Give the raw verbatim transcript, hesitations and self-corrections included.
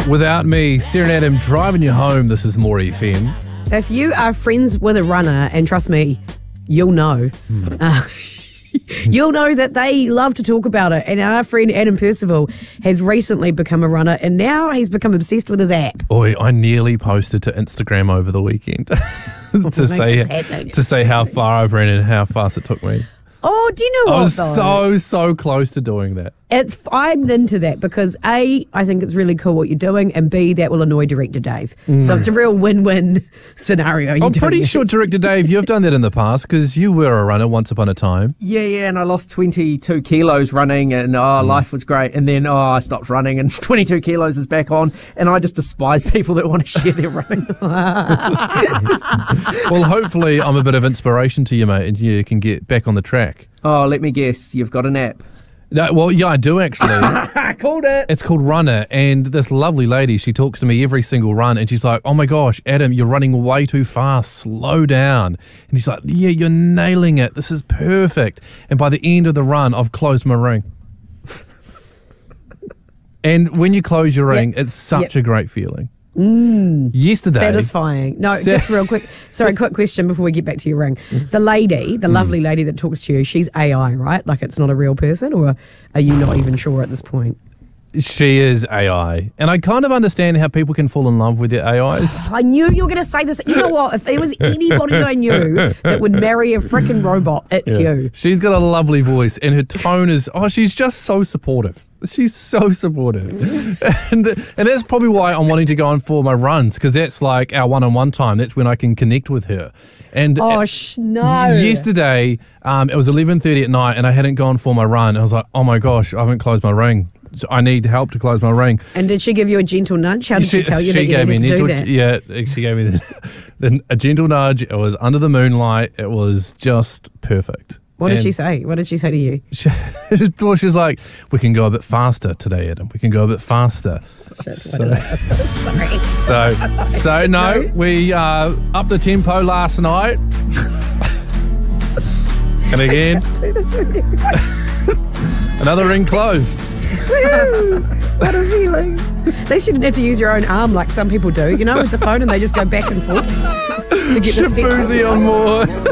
Without Me, Sarah and Adam driving you home. This is More F M. If you are friends with a runner, and trust me, you'll know, mm. uh, you'll know that they love to talk about it. And our friend Adam Percival has recently become a runner, and now he's become obsessed with his app. Oi, I nearly posted to Instagram over the weekend to say to say how far I've ran and how fast it took me. Oh, do you know what, I was though? so, so close to doing that. It's I'm into that because A, I think it's really cool what you're doing, and B, that will annoy Director Dave. Mm. So it's a real win-win scenario. I'm pretty it. sure, Director Dave, you've done that in the past because you were a runner once upon a time. Yeah, yeah, and I lost twenty-two kilos running, and oh, mm. life was great. And then, oh, I stopped running, and twenty-two kilos is back on, and I just despise people that want to share their running. Well, hopefully I'm a bit of inspiration to you, mate, and you can get back on the track. Oh, let me guess, you've got an app. No, well, yeah, I do actually. I called it. It's called Runner, and this lovely lady, she talks to me every single run, and she's like, oh my gosh, Adam, you're running way too fast, slow down. And he's like, yeah, you're nailing it, this is perfect. And by the end of the run, I've closed my ring. And when you close your ring, yep. it's such yep. a great feeling. Mm. Yesterday. Satisfying. No, sa- just real quick. Sorry, quick question before we get back to your ring. The lady, the mm. lovely lady that talks to you, she's A I, right? Like it's not a real person, or are you not even sure at this point? She is A I. And I kind of understand how people can fall in love with their A Is. I knew you were going to say this. You know what? If there was anybody I knew that would marry a freaking robot, it's yeah. you. She's got a lovely voice, and her tone is, oh, she's just so supportive. She's so supportive. and, and that's probably why I'm wanting to go on for my runs, because that's like our one-on-one time. That's when I can connect with her. And oh, sh- no. Yesterday, um, it was eleven thirty at night, and I hadn't gone for my run. I was like, oh my gosh, I haven't closed my ring. I need help to close my ring. And did she give you a gentle nudge? How did she, she tell you that you needed to do that? Yeah, she gave me the, the, a gentle nudge. It was under the moonlight. It was just perfect. What did and she say? What did she say to you? She, well, she was like, we can go a bit faster today, Adam. We can go a bit faster. Shit, so, Sorry. So, so no, no. we uh, upped the tempo last night. And again, I can't do this with you. Another ring closed. What a feeling. They shouldn't have to use your own arm like some people do, you know, with the phone, and they just go back and forth to get the steps. Shaboozey on More.